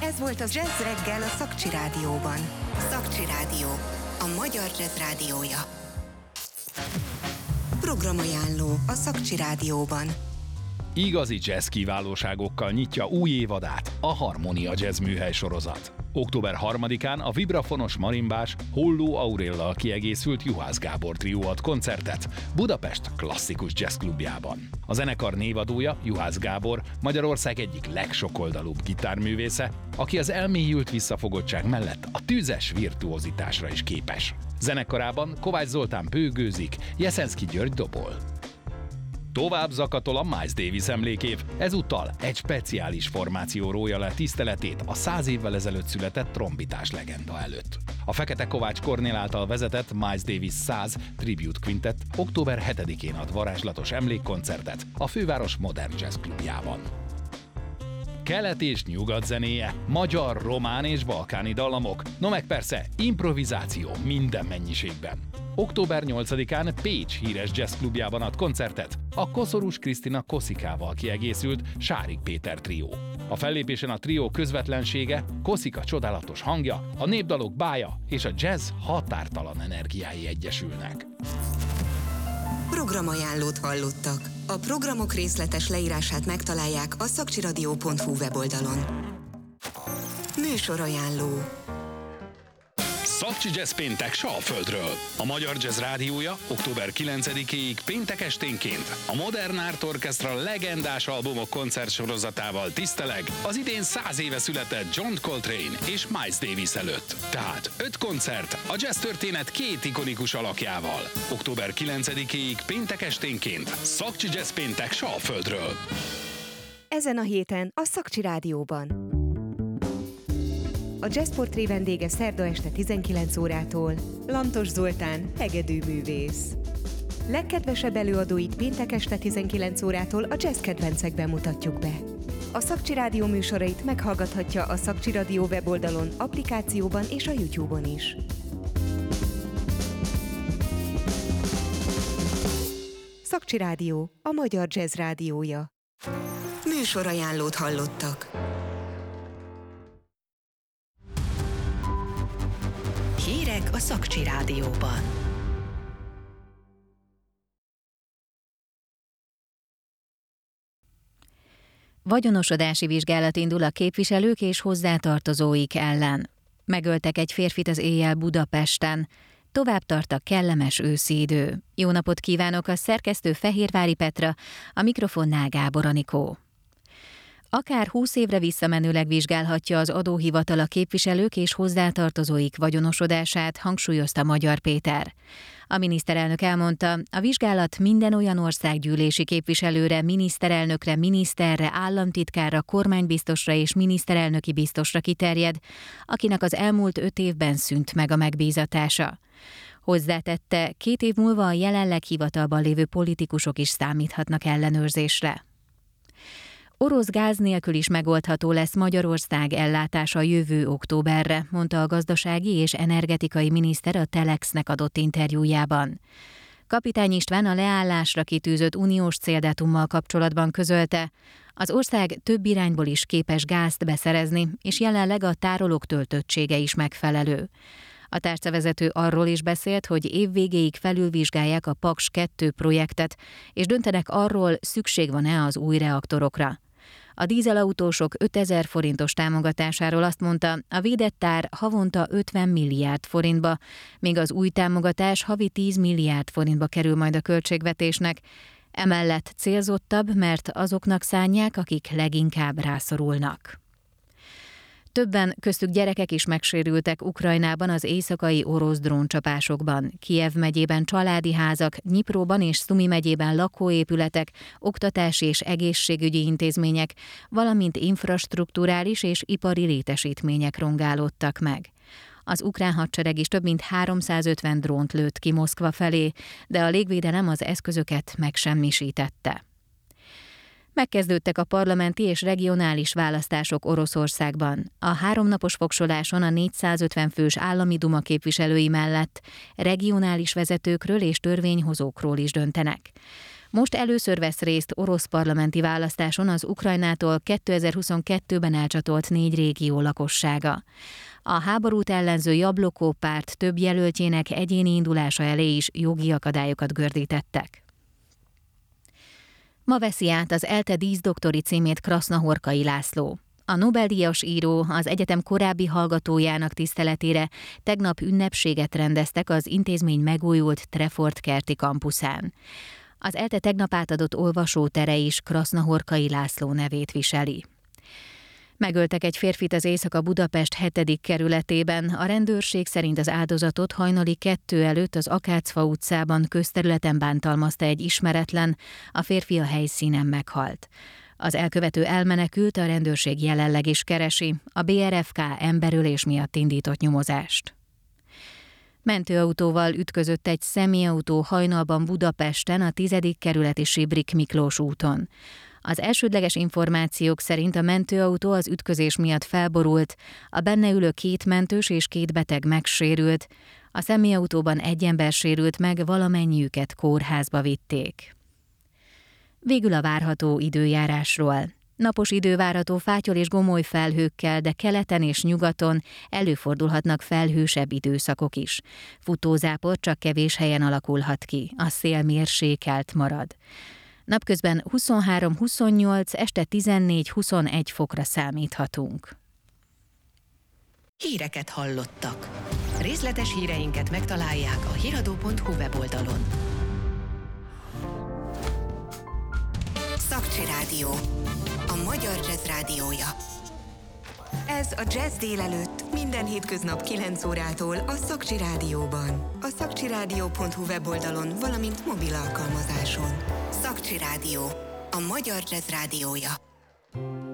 Ez volt a Jazz Reggel a Szakcsi Rádióban. Szakcsi Rádió, a magyar jazz rádiója. Programajánló a Szakcsi Rádióban. Igazi jazz kiválóságokkal nyitja új évadát a Harmonia Jazz műhely sorozat. Október 3-án a vibrafonos marimbás Holló Auréllal kiegészült Juhász Gábor trió ad koncertet Budapest klasszikus jazz klubjában. A zenekar névadója, Juhász Gábor, Magyarország egyik legsokoldalúbb gitárművésze, aki az elmélyült visszafogottság mellett a tüzes virtuózitásra is képes. Zenekarában Kovács Zoltán bőgőzik, Jeszenszky György dobol. Tovább zakatol a Miles Davis emlékév, ezúttal egy speciális formáció rója le tiszteletét a 100 évvel ezelőtt született trombitás legenda előtt. A Fekete Kovács Kornél által vezetett Miles Davis 100 Tribute Quintet október 7-én ad varázslatos emlékkoncertet a főváros Modern Jazz klubjában. Kelet és nyugat zenéje, magyar, román és balkáni dallamok, no meg persze improvizáció minden mennyiségben. Október 8-án Pécs híres jazzklubjában ad koncertet a Koszorús Krisztina Koszikával kiegészült Sárik Péter trió. A fellépésen a trió közvetlensége, Koszika csodálatos hangja, a népdalok bája és a jazz határtalan energiái egyesülnek. Programajánlót hallottak. A programok részletes leírását megtalálják a szakcsiradio.hu weboldalon. Műsorajánló. Szakcsi Jazz péntek Salföldről. A Magyar Jazz Rádiója október 9-ig péntek esténként a Modern Art Orchestra legendás albumok koncertsorozatával tiszteleg az idén 100 éve született John Coltrane és Miles Davis előtt. Tehát 5 koncert a jazz történet 2 ikonikus alakjával. Október 9-ig péntek esténként Szakcsi Jazz péntek Salföldről. Ezen a héten a Szakcsi Rádióban. A Jazzportré vendége szerda este 19 órától Lantos Zoltán, hegedűművész. Legkedvesebb előadóit péntek este 19 órától a jazz kedvencekben mutatjuk be. A Szakcsi Rádió műsorait meghallgathatja a Szakcsi Rádió weboldalon, applikációban és a YouTube-on is. Szakcsi Rádió, a magyar jazz rádiója. Műsorajánlót hallottak. Hírek a Szakcsi Rádióban. Vagyonosodási vizsgálat indul a képviselők és hozzátartozóik ellen. Megöltek egy férfit az éjjel Budapesten. Tovább tart a kellemes őszi idő. Jó napot kívánok, a szerkesztő Fehérvári Petra, a mikrofonnál Gábor Anikó. Akár 20 évre visszamenőleg vizsgálhatja az adóhivatal a képviselők és hozzátartozóik vagyonosodását, hangsúlyozta Magyar Péter. A miniszterelnök elmondta, a vizsgálat minden olyan országgyűlési képviselőre, miniszterelnökre, miniszterre, államtitkárra, kormánybiztosra és miniszterelnöki biztosra kiterjed, akinek az elmúlt 5 évben szűnt meg a megbízatása. Hozzátette, 2 év múlva a jelenleg hivatalban lévő politikusok is számíthatnak ellenőrzésre. Orosz gáz nélkül is megoldható lesz Magyarország ellátása jövő októberre, mondta a gazdasági és energetikai miniszter a Telexnek adott interjújában. Kapitány István a leállásra kitűzött uniós céldátummal kapcsolatban közölte, az ország több irányból is képes gázt beszerezni, és jelenleg a tárolók töltöttsége is megfelelő. A tárcavezető arról is beszélt, hogy évvégéig felülvizsgálják a Paks 2 projektet, és döntenek arról, szükség van-e az új reaktorokra. A dízelautósok 5000 forintos támogatásáról azt mondta, a védett tár havonta 50 milliárd forintba, míg az új támogatás havi 10 milliárd forintba kerül majd a költségvetésnek. Emellett célzottabb, mert azoknak szánják, akik leginkább rászorulnak. Többen, köztük gyerekek is megsérültek Ukrajnában az éjszakai orosz dróncsapásokban. Kijev megyében családi házak, Dnyipróban és Szumi megyében lakóépületek, oktatási és egészségügyi intézmények, valamint infrastrukturális és ipari létesítmények rongálódtak meg. Az ukrán hadsereg is több mint 350 drónt lőtt ki Moszkva felé, de a légvédelem az eszközöket megsemmisítette. Megkezdődtek a parlamenti és regionális választások Oroszországban. A 3 napos fogsoláson a 450 fős állami duma képviselői mellett regionális vezetőkről és törvényhozókról is döntenek. Most először vesz részt orosz parlamenti választáson az Ukrajnától 2022-ben elcsatolt 4 régió lakossága. A háborút ellenző Jabloko párt több jelöltjének egyéni indulása elé is jogi akadályokat gördítettek. Ma veszi át az ELTE díszdoktori címét Krasznahorkai László. A Nobel-díjas író az egyetem korábbi hallgatójának tiszteletére tegnap ünnepséget rendeztek az intézmény megújult Trefort kerti kampuszán. Az ELTE tegnap átadott olvasótere is Krasznahorkai László nevét viseli. Megöltek egy férfit az Észak-Budapest 7. kerületében. A rendőrség szerint az áldozatot hajnali 2 előtt az Akácfa utcában közterületen bántalmazta egy ismeretlen, a férfi a helyszínen meghalt. Az elkövető elmenekült, a rendőrség jelenleg is keresi, a BRFK emberölés miatt indított nyomozást. Mentőautóval ütközött egy személyautó hajnalban Budapesten a 10. kerületi Sibrik Miklós úton. Az elsődleges információk szerint a mentőautó az ütközés miatt felborult, a benne ülő 2 mentős és 2 beteg megsérült, a személyautóban 1 ember sérült meg, valamennyiüket kórházba vitték. Végül a várható időjárásról. Napos idő várható fátyol és gomoly felhőkkel, de keleten és nyugaton előfordulhatnak felhősebb időszakok is. Futózápor csak kevés helyen alakulhat ki, a szél mérsékelt marad. Napközben 23-28, este 14-21 fokra számíthatunk. Híreket hallottak. Részletes híreinket megtalálják a hiradó.hu weboldalon. Szakcsi Rádió, a magyar jazz rádiója. Ez a Jazz délelőtt minden hétköznap 9 órától a Szakcsi Rádióban. A szakcsirádió.hu weboldalon, valamint mobil alkalmazáson. Szakcsi Rádió, a magyar jazz rádiója.